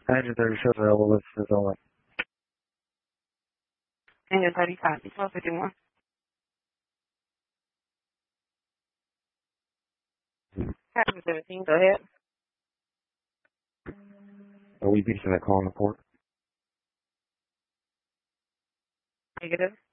Engine 30 shows available. This is only. Engine 35, 1251. Passenger 17, go ahead. Are we beaching that call in the port? Negative.